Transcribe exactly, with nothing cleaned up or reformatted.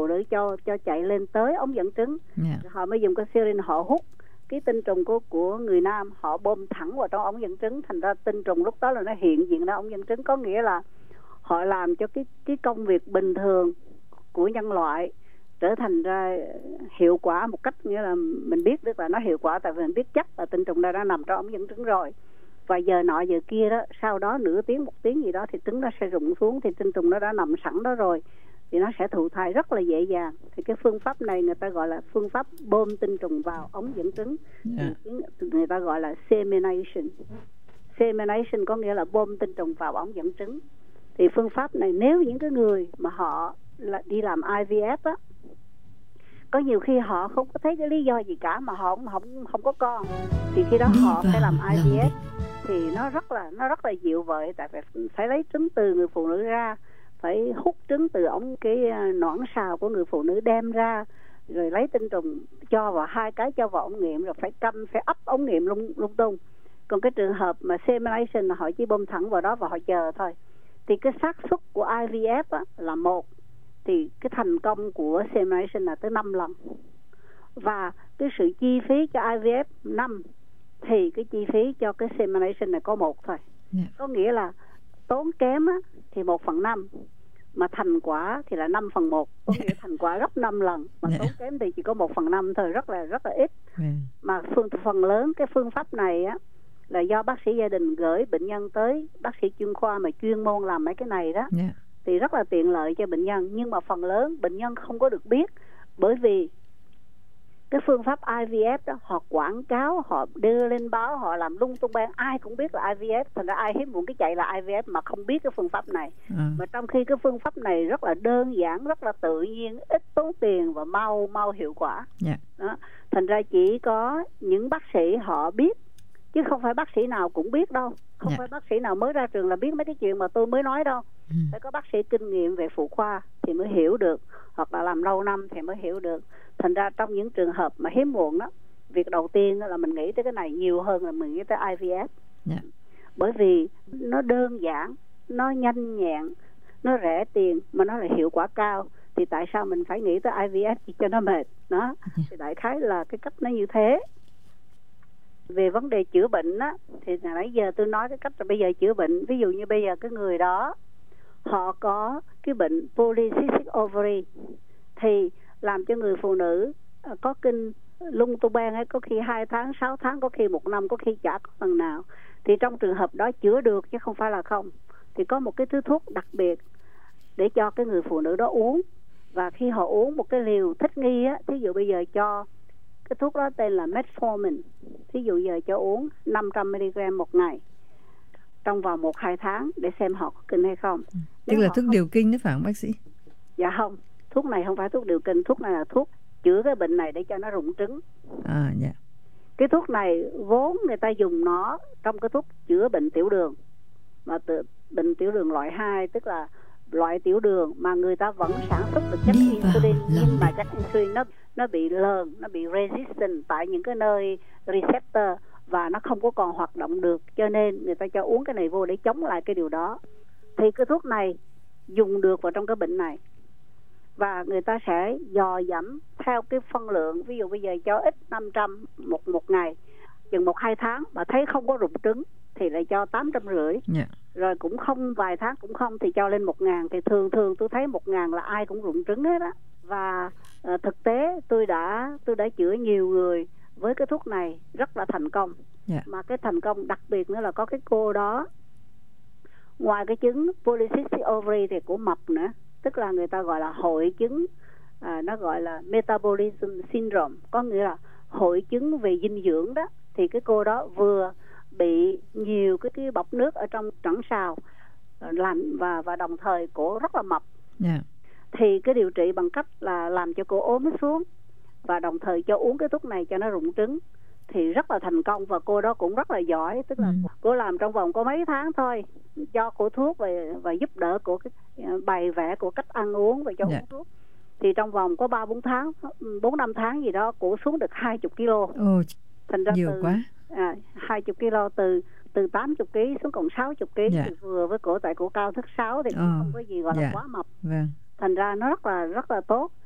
phụ nữ cho cho chạy lên tới ống dẫn trứng. Yeah. Họ mới dùng cái syringe họ hút cái tinh trùng của của người nam, họ bơm thẳng vào trong ống dẫn trứng, thành ra tinh trùng lúc đó là nó hiện diện ra ống dẫn trứng. Có nghĩa là họ làm cho cái cái công việc bình thường của nhân loại trở thành ra hiệu quả một cách, nghĩa là mình biết được là nó hiệu quả tại vì mình biết chắc là tinh trùng đã đã nằm trong ống dẫn trứng rồi. Và giờ nọ giờ kia đó, sau đó nửa tiếng một tiếng gì đó thì trứng nó sẽ rụng xuống, thì tinh trùng nó đã nằm sẵn đó rồi thì nó sẽ thụ thai rất là dễ dàng. Thì cái phương pháp này người ta gọi là phương pháp bơm tinh trùng vào ống dẫn trứng. Yeah. Người ta gọi là semination. Semination có nghĩa là bơm tinh trùng vào ống dẫn trứng. Thì phương pháp này nếu những cái người mà họ là đi làm I V F á, có nhiều khi họ không có thấy cái lý do gì cả mà họ không không không có con, thì khi đó họ phải làm I V F thì nó rất là nó rất là dịu vợi, tại vì phải lấy trứng từ người phụ nữ ra, phải hút trứng từ ống cái nõn sào của người phụ nữ đem ra, rồi lấy tinh trùng cho vào hai cái cho vào ống nghiệm, rồi phải câm phải ấp ống nghiệm lung lung tung. Còn cái trường hợp mà semination là họ chỉ bơm thẳng vào đó và họ chờ thôi, thì cái xác suất của I V F á, là một, thì cái thành công của semination là tới năm lần, và cái sự chi phí cho I V F năm thì cái chi phí cho cái semination này có một thôi. Yeah. Có nghĩa là tốn kém á, thì một phần năm, mà thành quả thì là năm phần một, có nghĩa thành quả gấp năm lần, mà tốn kém thì chỉ có một phần năm thôi, rất là rất là ít. Yeah. Mà phương phần lớn cái phương pháp này á là do bác sĩ gia đình gửi bệnh nhân tới bác sĩ chuyên khoa mà chuyên môn làm mấy cái này đó. Yeah. Thì rất là tiện lợi cho bệnh nhân, nhưng mà phần lớn bệnh nhân không có được biết, bởi vì cái phương pháp I V F đó họ quảng cáo, họ đưa lên báo, họ làm lung tung beng, ai cũng biết là I V F, thành ra ai hiếm muộn cái chạy là I V F mà không biết cái phương pháp này. À. Mà trong khi cái phương pháp này rất là đơn giản, rất là tự nhiên, ít tốn tiền và mau mau hiệu quả. Yeah. Đó. Thành ra chỉ có những bác sĩ họ biết, chứ không phải bác sĩ nào cũng biết đâu. Không yeah. phải bác sĩ nào mới ra trường là biết mấy cái chuyện mà tôi mới nói đâu. Ừ. Phải có bác sĩ kinh nghiệm về phụ khoa thì mới hiểu được, hoặc là làm lâu năm thì mới hiểu được. Thành ra trong những trường hợp mà hiếm muộn đó, việc đầu tiên là mình nghĩ tới cái này nhiều hơn là mình nghĩ tới I V F. Yeah. Bởi vì nó đơn giản, nó nhanh nhẹn, nó rẻ tiền mà nó lại hiệu quả cao. Thì tại sao mình phải nghĩ tới I V F chỉ cho nó mệt? Đó. Yeah. Thì đại khái là cái cách nó như thế. Về vấn đề chữa bệnh á, thì nãy giờ tôi nói cái cách là bây giờ chữa bệnh. Ví dụ như bây giờ cái người đó họ có cái bệnh polycystic ovary, thì làm cho người phụ nữ có kinh lung tung beng ấy, có khi hai tháng, sáu tháng, có khi một năm, có khi chả có lần nào. Thì trong trường hợp đó chữa được chứ không phải là không. Thì có một cái thứ thuốc đặc biệt để cho cái người phụ nữ đó uống. Và khi họ uống một cái liều thích nghi á, thí dụ bây giờ cho cái thuốc đó tên là metformin, thí dụ giờ cho uống năm trăm mi-li-gam một ngày trong vòng một hai tháng để xem họ có kinh hay không. Ừ. Tức là thuốc không... điều kinh đó phải không bác sĩ? Dạ không, thuốc này không phải thuốc điều kinh, thuốc này là thuốc chữa cái bệnh này để cho nó rụng trứng. À, dạ. Cái thuốc này vốn người ta dùng nó trong cái thuốc chữa bệnh tiểu đường, mà tự, bệnh tiểu đường loại hai, tức là loại tiểu đường mà người ta vẫn sản xuất được chất insulin, nhưng mà chất insulin nó nó bị lờn, nó bị resistant tại những cái nơi receptor và nó không có còn hoạt động được, cho nên người ta cho uống cái này vô để chống lại cái điều đó. Thì cái thuốc này dùng được vào trong cái bệnh này, và người ta sẽ dò dẫm theo cái phân lượng. Ví dụ bây giờ cho ít năm trăm một một ngày, chừng một hai tháng mà thấy không có rụng trứng thì lại cho tám trăm rưỡi. Yeah. Rồi cũng không, vài tháng cũng không thì cho lên một ngàn. Thì thường thường tôi thấy một ngàn là ai cũng rụng trứng hết á. Và uh, thực tế tôi đã tôi đã chữa nhiều người với cái thuốc này rất là thành công. Yeah. Mà cái thành công đặc biệt nữa là có cái cô đó, ngoài cái chứng polycystic ovary thì của mập nữa, tức là người ta gọi là hội chứng, à, nó gọi là metabolism syndrome, có nghĩa là hội chứng về dinh dưỡng đó. Thì cái cô đó vừa bị nhiều cái cái bọc nước ở trong trẳng sào làm, và và đồng thời cổ rất là mập. Yeah. Thì cái điều trị bằng cách là làm cho cô ốm xuống và đồng thời cho uống cái thuốc này cho nó rụng trứng thì rất là thành công. Và cô đó cũng rất là giỏi, tức là ừ. cô làm trong vòng có mấy tháng thôi, cho cô thuốc và, và giúp đỡ cô cái bày vẽ của cách ăn uống và cho yeah. uống thuốc. Thì trong vòng có ba bốn tháng, bốn năm tháng gì đó, cô xuống được hai mươi ki lô. Oh, thành ra nhiều từ, quá. À, hai mươi ki lô, từ từ tám mươi ký xuống còn sáu mươi ký. Yeah. Thì vừa với cổ, tại cổ cao thước sáu thì cũng oh. không có gì gọi là yeah. quá mập. Vâng. Thành ra nó rất là rất là tốt.